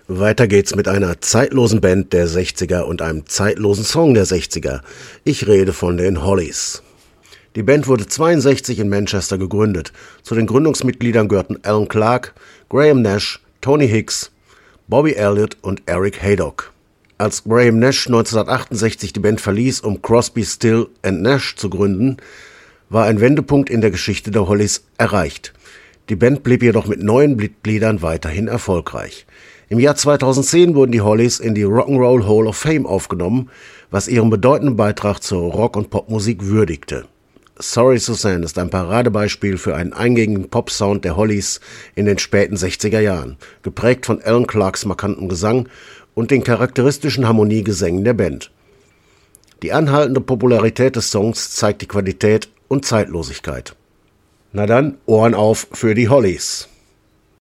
Weiter geht's mit einer zeitlosen Band der 60er und einem zeitlosen Song der 60er. Ich rede von den Hollies. Die Band wurde 1962 in Manchester gegründet. Zu den Gründungsmitgliedern gehörten Alan Clark, Graham Nash, Tony Hicks, Bobby Elliott und Eric Haydock. Als Graham Nash 1968 die Band verließ, um Crosby, Still and Nash zu gründen, war ein Wendepunkt in der Geschichte der Hollies erreicht. Die Band blieb jedoch mit neuen Mitgliedern weiterhin erfolgreich. Im Jahr 2010 wurden die Hollies in die Rock'n'Roll Hall of Fame aufgenommen, was ihren bedeutenden Beitrag zur Rock- und Popmusik würdigte. Sorry Suzanne ist ein Paradebeispiel für einen eingängigen Pop-Sound der Hollies in den späten 60er Jahren, geprägt von Alan Clarks markantem Gesang und den charakteristischen Harmoniegesängen der Band. Die anhaltende Popularität des Songs zeigt die Qualität und Zeitlosigkeit. Na dann, Ohren auf für die Hollies!